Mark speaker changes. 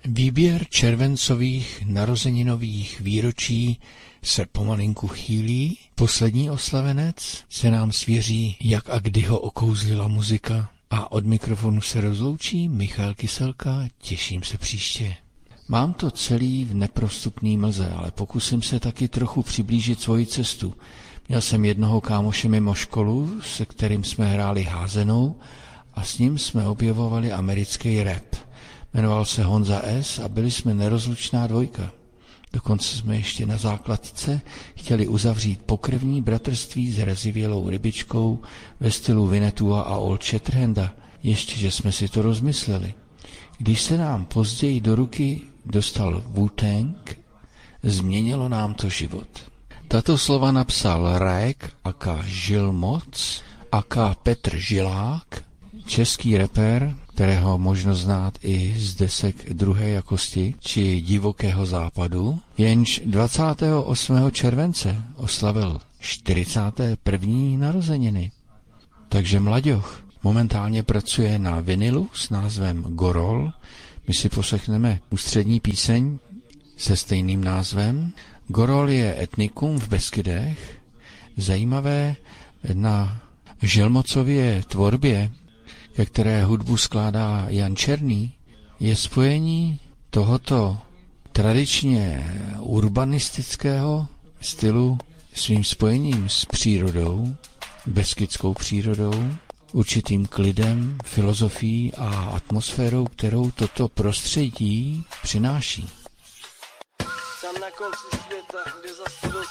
Speaker 1: Výběr červencových narozeninových výročí se pomalinku chýlí. Poslední oslavenec se nám svěří, jak a kdy ho okouzlila muzika. A od mikrofonu se rozloučí Michal Kyselka, těším se příště. Mám to celý v neprostupný mlze, ale pokusím se taky trochu přiblížit svoji cestu. Měl jsem jednoho kámoše mimo školu, se kterým jsme hráli házenou a s ním jsme objevovali americký rap. Jmenoval se Honza S. a byli jsme nerozlučná dvojka. Dokonce jsme ještě na základce chtěli uzavřít pokrevní bratrství s rezivělou rybičkou ve stylu Winnetua a Old Shatterhanda. Ještě, že jsme si to rozmysleli. Když se nám později do ruky dostal Wu-Tang, změnilo nám to život. Tato slova napsal Raek aka Žil Moc aka Petr Žilák, český rapper, kterého možno znát i z desek Druhé jakosti či Divokého západu, jenž 28. července oslavil 41. narozeniny. Takže mlaďoch momentálně pracuje na vinilu s názvem Gorol. My si poslechneme ústřední píseň se stejným názvem. Gorol je etnikum v Beskydech. Zajímavé na Žilmocově tvorbě, ke které hudbu skládá Jan Černý, je spojení tohoto tradičně urbanistického stylu svým spojením s přírodou, beskidskou přírodou, určitým klidem, filozofií a atmosférou, kterou toto prostředí přináší.
Speaker 2: Tam na konci světa, kde zastavil